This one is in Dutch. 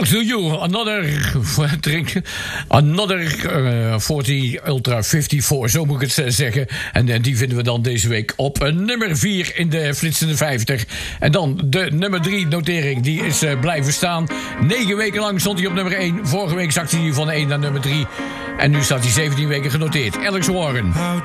Talk to You, another 40 Ultra 54, zo moet ik het zeggen. En die vinden we dan deze week op nummer 4 in de flitsende 50. En dan de nummer 3 notering, die is blijven staan. 9 weken lang stond hij op nummer 1. Vorige week zakte hij van 1 naar nummer 3. En nu staat hij 17 weken genoteerd. Alex Warren.